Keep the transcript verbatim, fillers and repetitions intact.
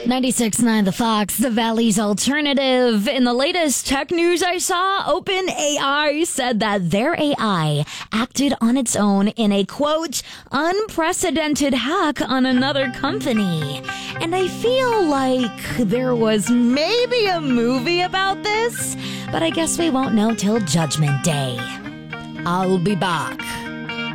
ninety-six point nine The Fox, the Valley's alternative. In the latest tech news I saw, OpenAI said that their A I acted on its own in a, quote, unprecedented hack on another company. And I feel like there was maybe a movie about this, but I guess we won't know till Judgment Day. I'll be back.